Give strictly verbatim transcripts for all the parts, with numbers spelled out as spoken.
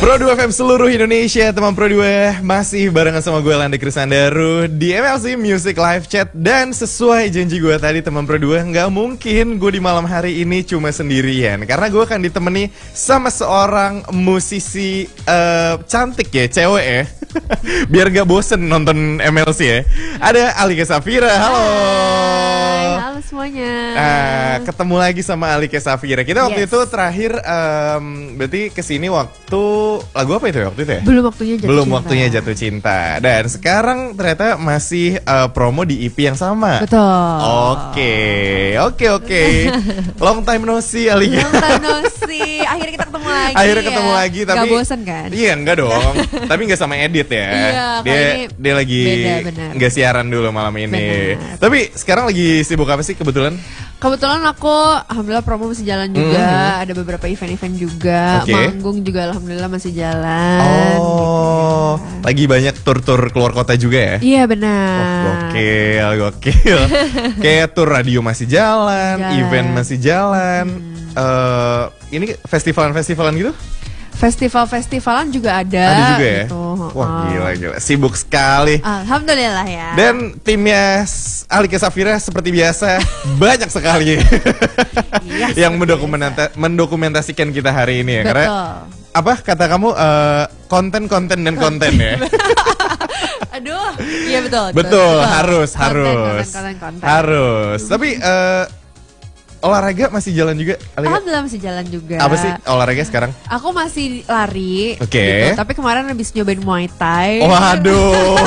Pro dua F M seluruh Indonesia, teman Pro dua masih barengan sama gue Landi Krisandaru di M L C Music Live Chat. Dan sesuai janji gue tadi teman Pro dua, nggak mungkin gue di malam hari ini cuma sendirian, karena gue akan ditemani sama seorang musisi uh, cantik ya, cewek ya. Biar gak bosen nonton M L C ya. Ada Alika Safira, halo. Hai, halo semuanya. Nah, ketemu lagi sama Alika Safira. Kita waktu Yes. itu terakhir um, berarti kesini waktu lagu apa itu ya waktu itu ya? Belum waktunya jatuh Belum cinta. waktunya jatuh cinta. Dan sekarang ternyata masih uh, promo di E P yang sama. Betul. Oke, oke, oke. Long time no see, Alika. Long time no see. Akhirnya kita ketemu lagi. Akhirnya ya. ketemu lagi, tapi Gak bosen kan? Iya, enggak dong. Tapi enggak sama edit ya. Iya, dia kali ini dia lagi beda, benar. enggak siaran dulu malam ini. Benar. Tapi sekarang lagi sibuk apa sih kebetulan? Kebetulan aku alhamdulillah promo masih jalan juga. Mhm. Ada beberapa event-event juga. Oke. Manggung juga alhamdulillah masih jalan. Oh, lagi banyak tur-tur keluar kota juga ya? Iya Oh, benar. gokil, gokil. Kayak tur radio masih jalan, Jalan. event masih jalan. Eh, ini festivalan-festivalan gitu? Festival-festivalan juga ada. Ada juga ya? Gitu. Wah, Oh. gila, gila. Sibuk sekali. Alhamdulillah ya. Dan timnya S- Alika Safira seperti biasa banyak sekali Iya, yang seperti mendokumenta- mendokumentasikan kita hari ini ya. Betul. Karena apa kata kamu eh, konten-konten dan konten ya? Aduh, iya betul. Betul, harus, Konten, harus, konten, konten, konten. harus. Tapi eh, olahraga masih jalan juga, Alika? Alhamdulillah masih jalan juga. Apa sih olahraga sekarang? Aku masih lari. Oke. Gitu. Tapi kemarin habis nyobain Muay Thai. Waduh.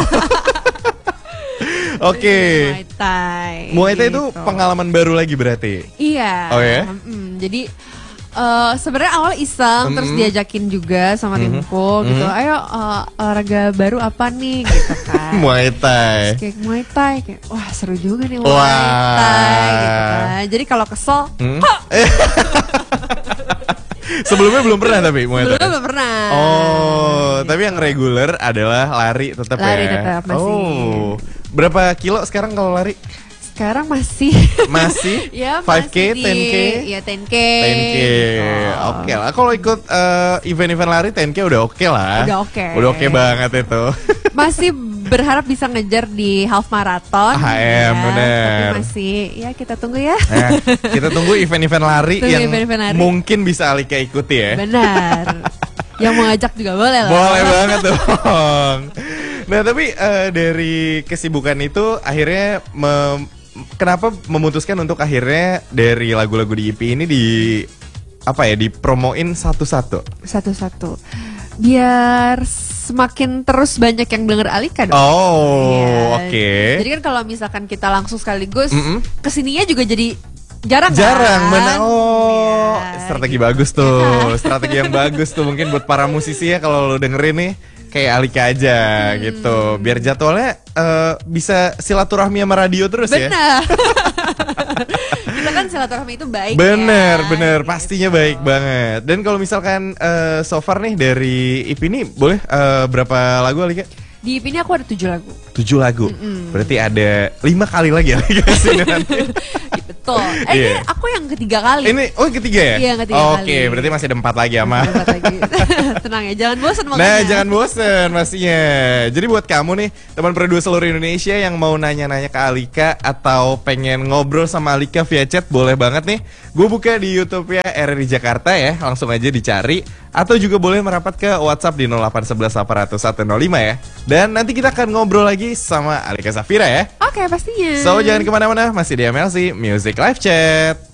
Oke. Muay Thai. Muay Thai itu gitu. pengalaman baru lagi berarti. Iya. Oh ya? Mm, jadi eh, sebenarnya awal iseng terus Mm-mm. diajakin juga sama Mhm. timku gitu. Mhm. Ayo eh, olahraga baru apa nih gitu kan. Muay Thai. Kayak Muay Thai kayak wah seru juga nih Muay Wah. Thai gitu kan. Jadi kalau kesel Hmm? Sebelumnya belum pernah tapi Muay Thai. sebelumnya belum pernah. Oh, Gitu. tapi yang reguler adalah lari tetap Lari ya. tetap, masih. Oh, berapa kilo sekarang kalau lari? Sekarang masih Masih? ya lima K, masih di- sepuluh K? ya sepuluh K sepuluh K. gitu. Oke lah. Kalau ikut eh, event-event lari sepuluh K udah oke lah. Udah oke. Udah oke banget itu. Masih berharap bisa ngejar di half marathon H M, ya, bener. tapi masih ya kita tunggu ya. Nah, kita tunggu event-event lari Tunggu yang event-event lari. mungkin bisa Alika ikuti ya. Benar. Yang mau ngajak juga boleh lah. Boleh banget dong. Nah tapi eh, dari kesibukan itu akhirnya mem- kenapa memutuskan untuk akhirnya dari lagu-lagu di E P ini di apa ya dipromoin satu-satu? Satu-satu. Biar semakin terus banyak yang denger Alika dong. Oh, Iya. oke. Jadi kan kalau misalkan kita langsung sekaligus Mm-mm. kesininya juga jadi jarang Jarang, kan? benar. Oh, Iya. strategi bagus tuh, strategi yang bagus tuh mungkin buat para musisi ya kalau lo dengerin nih kayak Alika aja Hmm. gitu, biar jadwalnya eh, bisa silaturahmi sama radio terus ya. Benar. Kita kan silaturahmi itu baik. Bener, ya, bener, gitu. pastinya baik banget. Dan kalau misalkan eh, so far nih dari E P ini boleh eh, berapa lagu Alika? Di E P ini aku ada tujuh lagu. Tujuh lagu. Berarti ada lima kali lagi Alika sini nanti. Betul. Eh, Iya. ini aku yang ketiga kali. Ini oh yang ketiga ya? Iya, yang ketiga Oke, kali. berarti masih ada empat lagi ama. Empat lagi. Tenang ya, jangan bosan makanya. Nah, jangan bosen pastinya. Jadi buat kamu nih, teman produser seluruh Indonesia yang mau nanya-nanya ke Alika atau pengen ngobrol sama Alika via chat, boleh banget nih. Gue buka di YouTube ya R R I Jakarta ya, langsung aja dicari. Atau juga boleh merapat ke WhatsApp di nol delapan satu satu delapan nol satu nol lima ya. Dan nanti kita akan ngobrol lagi sama Alika Safira ya. Oke, pastinya. So, jangan kemana-mana, masih di M L C Music Live Chat.